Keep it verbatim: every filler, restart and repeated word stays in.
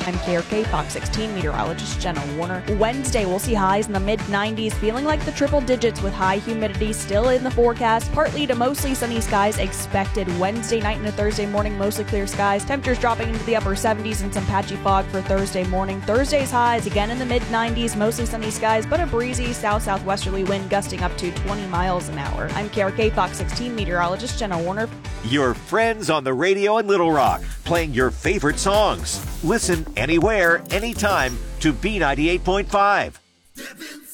I'm K R K Fox sixteen meteorologist Jenna Warner. Wednesday, we'll see highs in the mid nineties, feeling like the triple digits with high humidity still in the forecast. Partly to mostly sunny skies expected Wednesday night into Thursday morning, mostly clear skies. Temperatures dropping into the upper seventies and some patchy fog for Thursday morning. Thursday's highs again in the mid nineties, mostly sunny skies, but a breezy south-southwesterly wind gusting up to twenty miles an hour. I'm K R K Fox sixteen meteorologist Jenna Warner. Your friends on the radio in Little Rock, playing your favorite songs. Listen anywhere, anytime to B ninety-eight point five.